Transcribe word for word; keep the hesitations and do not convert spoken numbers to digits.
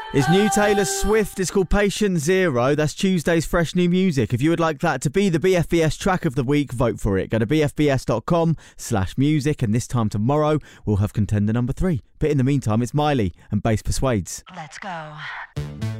It's new Taylor Swift. It's called Patient Zero. That's Tuesday's fresh new music. If you would like that to be the B F B S track of the week, vote for it. Go to b f b s dot com slash music, and this time tomorrow we'll have contender number three. But in the meantime, it's Miley and Bass Persuades. Let's go.